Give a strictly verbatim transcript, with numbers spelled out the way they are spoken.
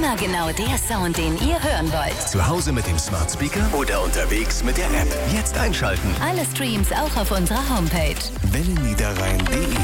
Immer genau der Sound, den ihr hören wollt. Zu Hause mit dem Smart Speaker oder unterwegs mit der App. Jetzt einschalten. Alle Streams auch auf unserer Homepage. Wellenniederrhein punkt de